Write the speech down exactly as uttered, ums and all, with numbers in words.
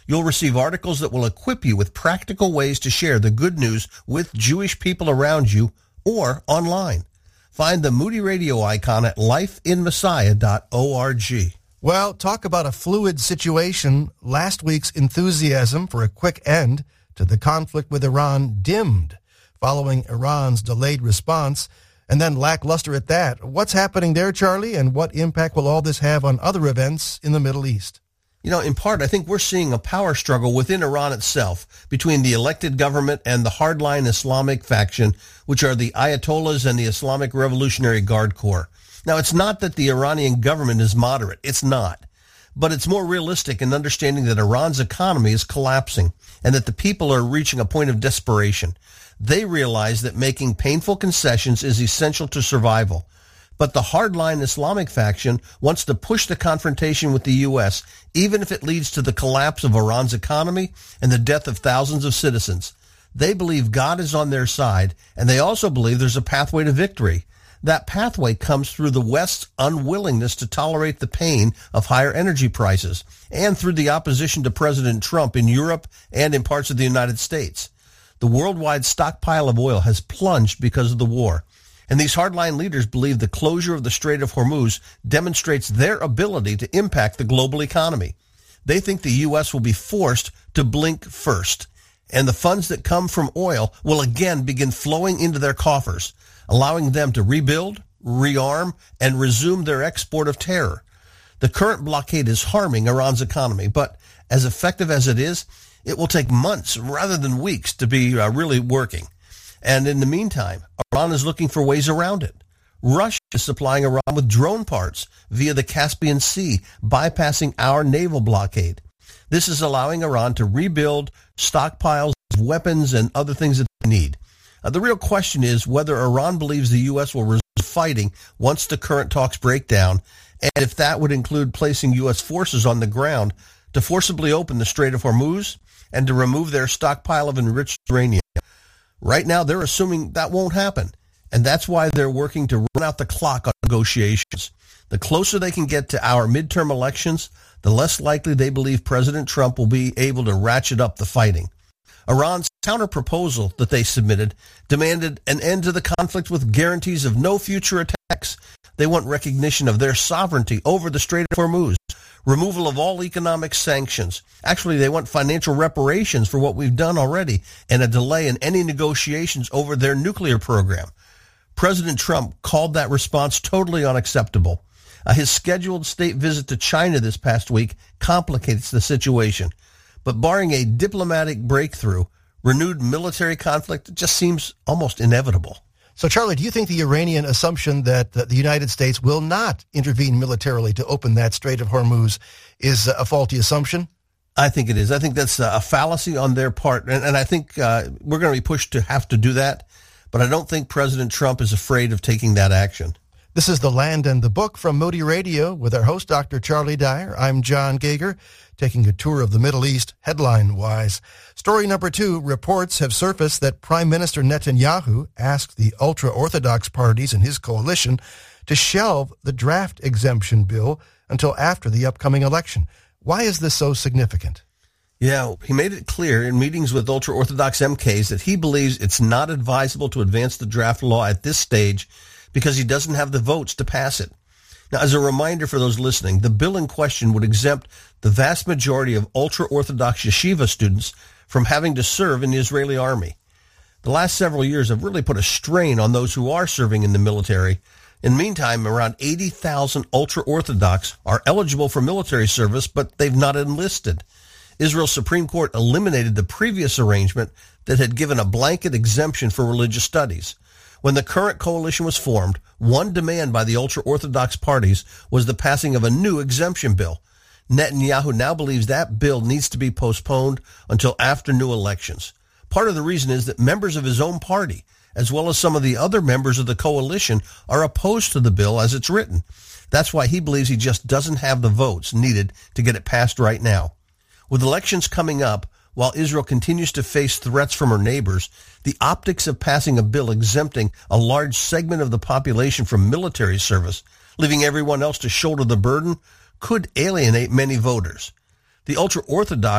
You'll receive articles that will equip you with practical ways to share the good news with Jewish people around you or online. Find the Moody Radio icon at life in messiah dot org. Well, talk about a fluid situation. Last week's enthusiasm for a quick end to the conflict with Iran dimmed following Iran's delayed response, and then lackluster at that. What's happening there, Charlie, and what impact will all this have on other events in the Middle East? You know, in part, I think we're seeing a power struggle within Iran itself between the elected government and the hardline Islamic faction, which are the Ayatollahs and the Islamic Revolutionary Guard Corps. Now, it's not that the Iranian government is moderate. It's not. But it's more realistic in understanding that Iran's economy is collapsing and that the people are reaching a point of desperation. They realize that making painful concessions is essential to survival. But the hardline Islamic faction wants to push the confrontation with the U S, even if it leads to the collapse of Iran's economy and the death of thousands of citizens. They believe God is on their side, and they also believe there's a pathway to victory. That pathway comes through the West's unwillingness to tolerate the pain of higher energy prices, and through the opposition to President Trump in Europe and in parts of the United States. The worldwide stockpile of oil has plunged because of the war. And these hardline leaders believe the closure of the Strait of Hormuz demonstrates their ability to impact the global economy. They think the U S will be forced to blink first, and the funds that come from oil will again begin flowing into their coffers, allowing them to rebuild, rearm, and resume their export of terror. The current blockade is harming Iran's economy, but as effective as it is, it will take months rather than weeks to be uh, really working. And in the meantime, Iran is looking for ways around it. Russia is supplying Iran with drone parts via the Caspian Sea, bypassing our naval blockade. This is allowing Iran to rebuild stockpiles of weapons and other things that they need. Uh, the real question is whether Iran believes the U S will resume fighting once the current talks break down, and if that would include placing U S forces on the ground to forcibly open the Strait of Hormuz and to remove their stockpile of enriched uranium. Right now, they're assuming that won't happen, and that's why they're working to run out the clock on negotiations. The closer they can get to our midterm elections, the less likely they believe President Trump will be able to ratchet up the fighting. Iran's counter-proposal that they submitted demanded an end to the conflict with guarantees of no future attacks. They want recognition of their sovereignty over the Strait of Hormuz, removal of all economic sanctions. Actually, they want financial reparations for what we've done already, and a delay in any negotiations over their nuclear program. President Trump called that response totally unacceptable. Uh, his scheduled state visit to China this past week complicates the situation. But barring a diplomatic breakthrough, renewed military conflict just seems almost inevitable. So, Charlie, do you think the Iranian assumption that uh, the United States will not intervene militarily to open that Strait of Hormuz is uh, a faulty assumption? I think it is. I think that's a fallacy on their part, and, and I think uh, we're going to be pushed to have to do that, but I don't think President Trump is afraid of taking that action. This is The Land and the Book from Moody Radio with our host, Doctor Charlie Dyer. I'm John Gager, taking a tour of the Middle East, headline-wise. Story number two, reports have surfaced that Prime Minister Netanyahu asked the ultra-Orthodox parties in his coalition to shelve the draft exemption bill until after the upcoming election. Why is this so significant? Yeah, he made it clear in meetings with ultra-Orthodox M Ks that he believes it's not advisable to advance the draft law at this stage because he doesn't have the votes to pass it. Now, as a reminder for those listening, the bill in question would exempt the vast majority of ultra-Orthodox yeshiva students from having to serve in the Israeli army. The last several years have really put a strain on those who are serving in the military. In the meantime, around eighty thousand ultra-Orthodox are eligible for military service, but they've not enlisted. Israel's Supreme Court eliminated the previous arrangement that had given a blanket exemption for religious studies. When the current coalition was formed, one demand by the ultra-Orthodox parties was the passing of a new exemption bill. Netanyahu now believes that bill needs to be postponed until after new elections. Part of the reason is that members of his own party, as well as some of the other members of the coalition, are opposed to the bill as it's written. That's why he believes he just doesn't have the votes needed to get it passed right now. With elections coming up, while Israel continues to face threats from her neighbors, the optics of passing a bill exempting a large segment of the population from military service, leaving everyone else to shoulder the burden, could alienate many voters. The ultra-Orthodox